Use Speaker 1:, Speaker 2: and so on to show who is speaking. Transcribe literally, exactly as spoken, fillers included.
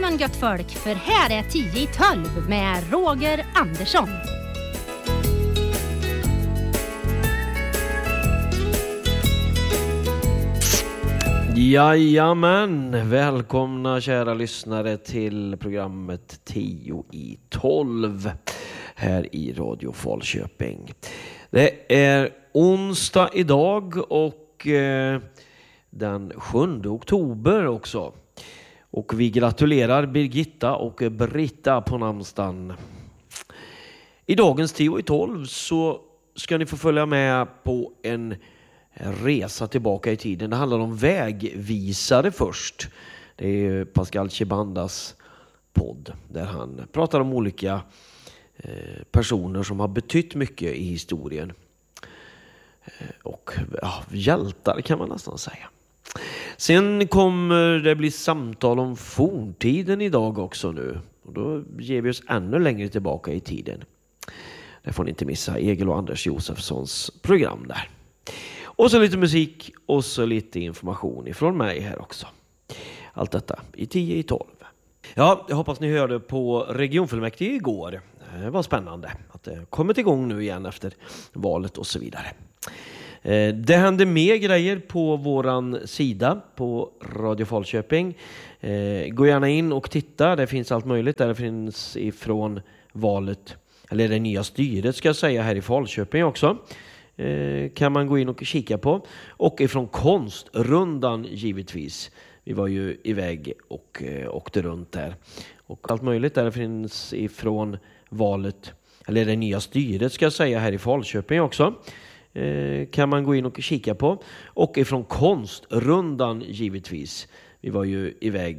Speaker 1: morgon gött folk, för här är tio i tolv med Roger Andersson.
Speaker 2: Jajamän, välkomna kära lyssnare till programmet tio i tolv här i Radio Falköping. Det är onsdag idag och eh, den sjunde oktober också. Och vi gratulerar Birgitta och Britta på namnsdagen. I dagens tio i tolv så ska ni få följa med på en resa tillbaka i tiden. Det handlar om vägvisare först. Det är Pascal Chibandas podd där han pratar om olika eh, personer som har betytt mycket i historien. Eh, och ja, hjältar kan man nästan säga. Sen kommer det bli samtal om forntiden idag också nu. Och då ger vi oss ännu längre tillbaka i tiden. Det får ni inte missa. Egil och Anders Josefssons program där. Och så lite musik och så lite information ifrån mig här också. Allt detta i tio i tolv. Ja, jag hoppas ni hörde på regionfullmäktige igår. Det var spännande att det kommit igång nu igen efter valet och så vidare. Det händer mer grejer på våran sida på Radio Falköping. Gå gärna in och titta. Det finns allt möjligt. Där finns ifrån valet, eller det nya styret ska jag säga, här i Falköping också. Kan man gå in och kika på. Och ifrån konstrundan givetvis. Vi var ju iväg och eh, åkte runt där. Och allt möjligt där finns ifrån valet, eller det nya styret ska jag säga, här i Falköping också. Eh, kan man gå in och kika på. Och ifrån konstrundan givetvis. Vi var ju iväg